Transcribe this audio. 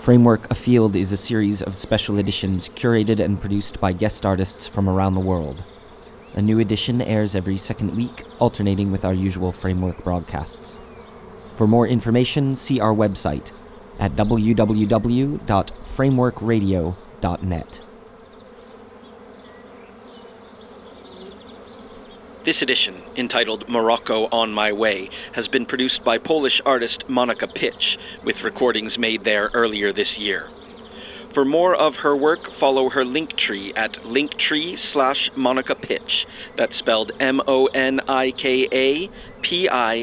Framework Afield is a series of special editions curated and produced by guest artists from around the world. A new edition airs every second week, alternating with our usual Framework broadcasts. For more information, see our website at www.frameworkradio.net. This edition, entitled Morocco on My Way, has been produced by Polish artist Monika Pitch, with recordings made there earlier this year. For more of her work, follow her Linktree at linktree/Monika Pitch. That's spelled MONIKAPITCH.